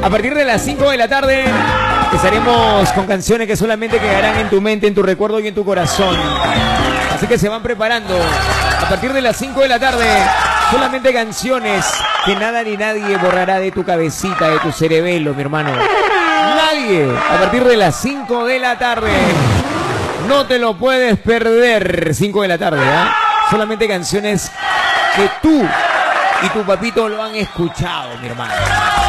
A partir de las 5 de la tarde estaremos con canciones que solamente quedarán en tu mente, en tu recuerdo y en tu corazón. Así que se van preparando. A partir de las 5 de la tarde, solamente canciones que nada ni nadie borrará de tu cabecita, de tu cerebelo, mi hermano. Nadie. A partir de las 5 de la tarde. No te lo puedes perder. 5 de la tarde, ¿ah? Solamente canciones que tú y tu papito lo han escuchado, mi hermano.